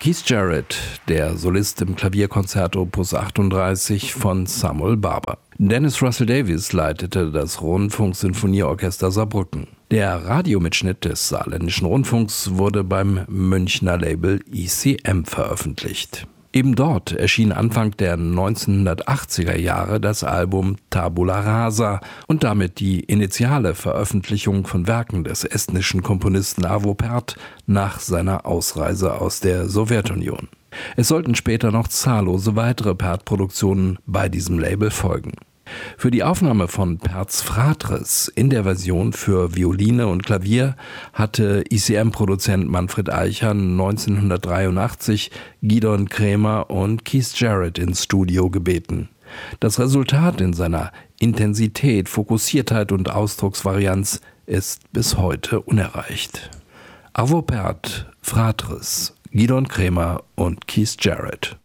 Keith Jarrett, der Solist im Klavierkonzert Opus 38 von Samuel Barber. Dennis Russell Davies leitete das Rundfunksinfonieorchester Saarbrücken. Der Radiomitschnitt des Saarländischen Rundfunks wurde beim Münchner Label ECM veröffentlicht. Eben dort erschien Anfang der 1980er Jahre das Album Tabula Rasa und damit die initiale Veröffentlichung von Werken des estnischen Komponisten Arvo Pärt nach seiner Ausreise aus der Sowjetunion. Es sollten später noch zahllose weitere Pärt-Produktionen bei diesem Label folgen. Für die Aufnahme von Pärts Fratres in der Version für Violine und Klavier hatte ICM-Produzent Manfred Eicher 1983 Gidon Kremer und Keith Jarrett ins Studio gebeten. Das Resultat in seiner Intensität, Fokussiertheit und Ausdrucksvarianz ist bis heute unerreicht. Arvo Pärt, Fratres, Gidon Kremer und Keith Jarrett.